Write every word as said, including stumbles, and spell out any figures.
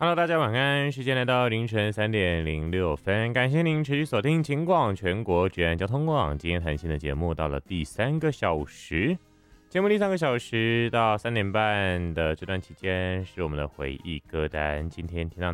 Hello，大家晚安，时间来到凌晨三点零六分，感谢您持续锁定警广全国治安交通网。今天谈心的节目到了第三个小时，节目第三个小时到三点半的这段期间是我们的回忆歌单。今天听到